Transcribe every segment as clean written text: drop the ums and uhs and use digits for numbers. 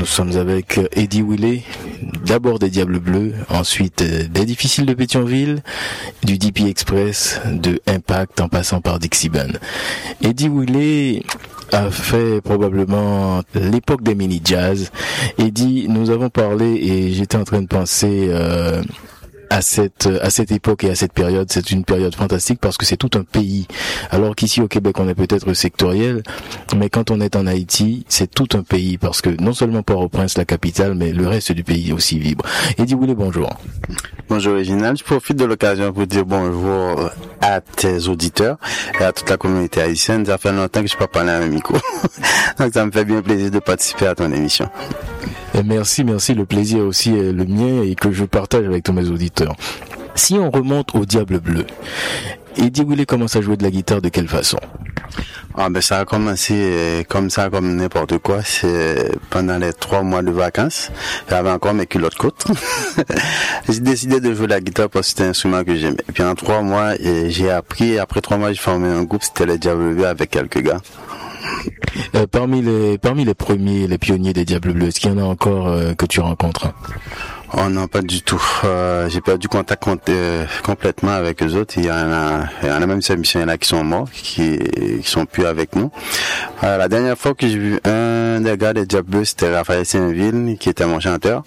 sommes avec Eddie Willet, d'abord des Diables Bleus, ensuite des Difficiles de Pétionville, du DP Express, de Impact en passant par Dixie Band. Eddie Willet a fait probablement l'époque des mini-jazz. Eddie, nous avons parlé et j'étais en train de penser à cette époque et à cette période. C'est une période fantastique parce que c'est tout un pays. Alors qu'ici au Québec, on est peut-être sectoriel, mais quand on est en Haïti, c'est tout un pays parce que non seulement Port-au-Prince, la capitale, mais le reste du pays aussi vibre. Eddie Willet, bonjour. Bonjour Réginald, je profite de l'occasion pour dire bonjour à tes auditeurs et à toute la communauté haïtienne. Ça fait longtemps que je ne peux pas parler à un micro. Donc ça me fait bien plaisir de participer à ton émission. Merci, le plaisir aussi est le mien et que je partage avec tous mes auditeurs. Si on remonte au Diable Bleu, Eddie Willet commence à jouer de la guitare de quelle façon? Ça a commencé comme ça, comme n'importe quoi. C'est pendant les 3 mois de vacances. J'avais encore mes culottes courtes. J'ai décidé de jouer de la guitare parce que c'était un instrument que j'aimais. Et puis en 3 mois, j'ai appris. Après 3 mois, j'ai formé un groupe. C'était les Diables Bleus avec quelques gars. Parmi les premiers, les pionniers des Diables Bleus, est-ce qu'il y en a encore que tu rencontres? Oh non, pas du tout. J'ai perdu contact complètement avec eux autres. Il y en a même ces musiciens-là qui sont morts, qui sont plus avec nous. La dernière fois que j'ai vu un des gars des Diables Bleus, c'était Raphaël Saint-Ville, qui était mon chanteur.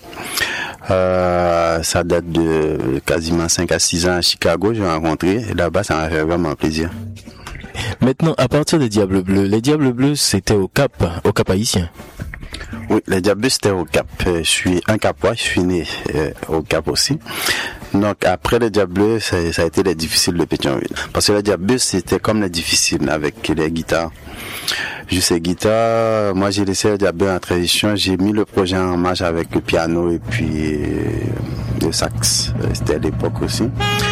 Ça date de quasiment 5 à 6 ans à Chicago, j'ai rencontré. Et là-bas, ça m'a fait vraiment plaisir. Maintenant, à partir des Diables Bleus, les Diables Bleus, c'était au Cap haïtien. Oui, les Diables Bleus, c'était au Cap. Je suis un Capois, je suis né au Cap aussi. Donc après les Diables Bleus, ça a été les Difficiles de Pétionville. Parce que les Diables Bleus, c'était comme les Difficiles avec les guitares. Juste les guitares, moi j'ai laissé les Diables Bleus en transition, j'ai mis le projet en marche avec le piano et puis le sax. C'était à l'époque aussi.